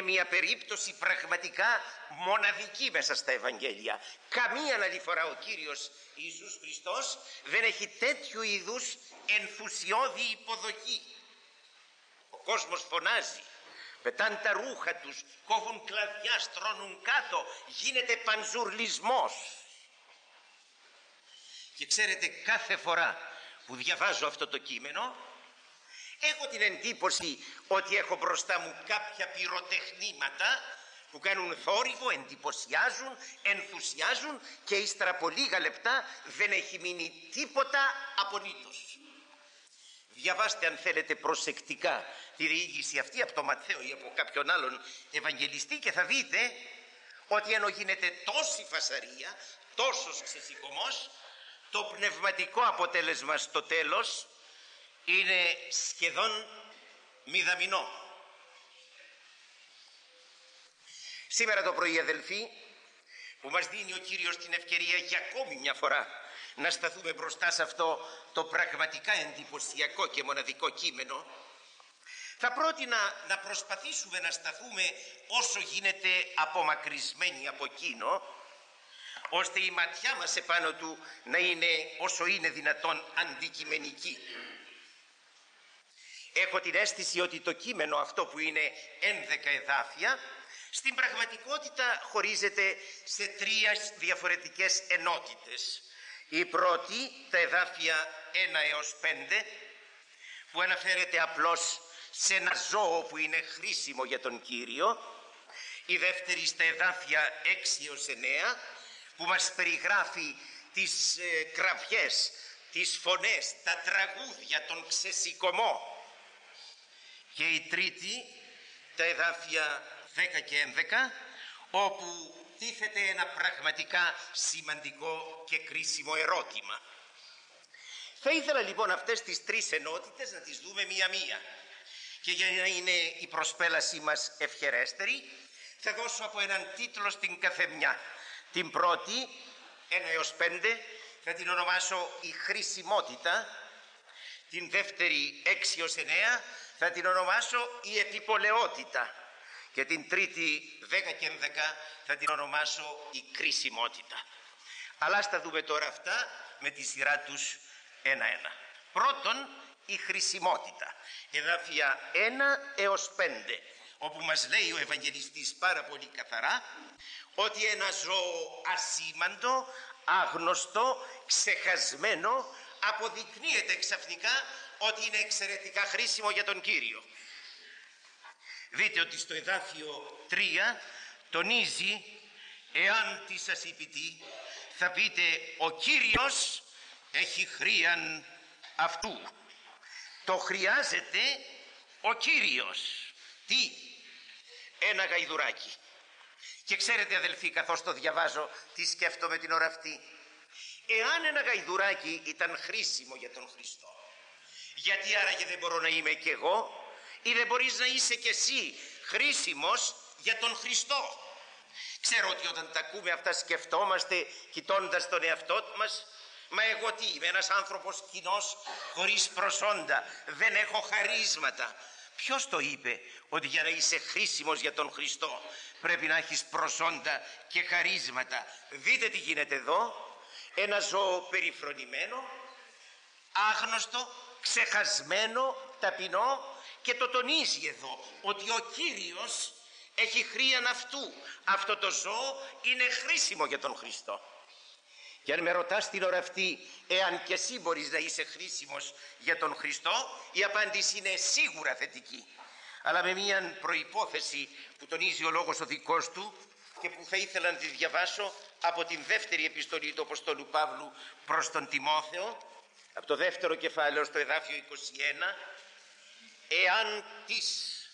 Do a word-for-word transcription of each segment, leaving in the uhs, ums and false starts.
είναι μια περίπτωση πραγματικά μοναδική μέσα στα Ευαγγέλια. Καμία άλλη φορά ο Κύριος Ιησούς Χριστός δεν έχει τέτοιου είδους ενθουσιώδη υποδοχή. Ο κόσμος φωνάζει, πετάνε τα ρούχα τους, κόβουν κλαδιά, στρώνουν κάτω, γίνεται πανζουρλισμός. Και ξέρετε, κάθε φορά που διαβάζω αυτό το κείμενο έχω την εντύπωση ότι έχω μπροστά μου κάποια πυροτεχνήματα που κάνουν θόρυβο, εντυπωσιάζουν, ενθουσιάζουν και ύστερα από λίγα λεπτά δεν έχει μείνει τίποτα απολύτως. Διαβάστε αν θέλετε προσεκτικά τη διήγηση αυτή από τον Ματθαίο ή από κάποιον άλλον Ευαγγελιστή και θα δείτε ότι ενώ γίνεται τόση φασαρία, τόσος ξεσηκωμός, το πνευματικό αποτέλεσμα στο τέλος είναι σχεδόν μηδαμινό. Σήμερα το πρωί, αδελφοί, που μας δίνει ο Κύριος την ευκαιρία για ακόμη μια φορά να σταθούμε μπροστά σε αυτό το πραγματικά εντυπωσιακό και μοναδικό κείμενο, θα πρότεινα να προσπαθήσουμε να σταθούμε όσο γίνεται απομακρυσμένοι από εκείνο, ώστε η ματιά μας επάνω του να είναι όσο είναι δυνατόν αντικειμενική. Έχω την αίσθηση ότι το κείμενο αυτό που είναι έντεκα εδάφια στην πραγματικότητα χωρίζεται σε τρία διαφορετικές ενότητες. Η πρώτη, τα εδάφια ένα έως πέντε, που αναφέρεται απλώς σε ένα ζώο που είναι χρήσιμο για τον Κύριο. Η δεύτερη στα εδάφια έξι έως εννέα, που μας περιγράφει τις ε, κραυγές, τις φωνές, τα τραγούδια, τον ξεσηκωμό. Και η τρίτη, τα εδάφια δέκα και έντεκα, όπου τίθεται ένα πραγματικά σημαντικό και κρίσιμο ερώτημα. Θα ήθελα λοιπόν αυτές τις τρεις ενότητες να τις δούμε μία-μία. Και για να είναι η προσπέλασή μας ευχερέστερη, θα δώσω από έναν τίτλο στην καθεμιά. Την πρώτη, ένα έως πέντε, θα την ονομάσω η χρησιμότητα. Την δεύτερη, έξι έως εννέα, θα την ονομάσω η επιπολαιότητα. Και την τρίτη, δέκα και έντεκα, θα την ονομάσω η κρίσιμότητα. Αλλά ας τα δούμε τώρα αυτά με τη σειρά τους ένα-ένα. Πρώτον, η χρησιμότητα. Εδάφια ένα έως πέντε, όπου μας λέει ο Ευαγγελιστής πάρα πολύ καθαρά ότι ένα ζώο ασήμαντο, άγνωστο, ξεχασμένο αποδεικνύεται ξαφνικά ότι είναι εξαιρετικά χρήσιμο για τον Κύριο. Δείτε ότι στο εδάφιο τρία τονίζει, εάν τι σας υπητεί, θα πείτε ο Κύριος έχει χρίαν αυτού. Το χρειάζεται ο Κύριος. Τι? Ένα γαϊδουράκι. Και ξέρετε, αδελφοί, καθώς το διαβάζω, τι σκέφτομαι την ώρα αυτή. Εάν ένα γαϊδουράκι ήταν χρήσιμο για τον Χριστό, γιατί άραγε δεν μπορώ να είμαι κι εγώ, ή δεν μπορείς να είσαι κι εσύ χρήσιμος για τον Χριστό? Ξέρω ότι όταν τα ακούμε αυτά σκεφτόμαστε κοιτώντας τον εαυτό μας, μα εγώ τι είμαι, ένας άνθρωπος κοινός, χωρίς προσόντα, δεν έχω χαρίσματα. Ποιος το είπε ότι για να είσαι χρήσιμος για τον Χριστό πρέπει να έχεις προσόντα και χαρίσματα? Δείτε τι γίνεται εδώ. Ένα ζώο περιφρονημένο, άγνωστο, ξεχασμένο, ταπεινό, και το τονίζει εδώ ότι ο Κύριος έχει χρίαν αυτού. Αυτό το ζώο είναι χρήσιμο για τον Χριστό. Και αν με ρωτάς την ώρα αυτή εάν και εσύ μπορείς να είσαι χρήσιμος για τον Χριστό, η απάντηση είναι σίγουρα θετική, αλλά με μια προϋπόθεση που τονίζει ο λόγος ο δικός του και που θα ήθελα να τη διαβάσω από την δεύτερη επιστολή του Αποστόλου Παύλου προς τον Τιμόθεο, από το δεύτερο κεφάλαιο στο εδάφιο είκοσι ένα. Εάν της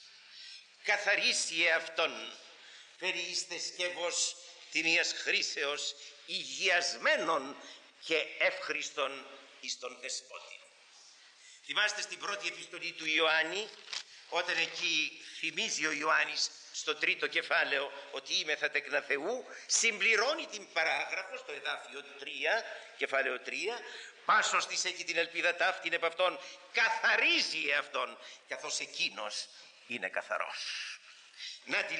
καθαρίσει εαυτόν, περιείστε σκεύος τιμίας χρήσεως, υγιασμένων και εύχριστον εις τον Δεσπότη. Θυμάστε στην πρώτη επιστολή του Ιωάννη, όταν εκεί θυμίζει ο Ιωάννης στο τρίτο κεφάλαιο ότι είμαι θα τέκνα Θεού, συμπληρώνει την παράγραφο στο εδάφιο τρία, κεφάλαιο τρία, πάσος της έχει την ελπίδα ταύτην επ' αυτόν, καθαρίζει εαυτόν, καθώς εκείνος είναι καθαρός. Να τη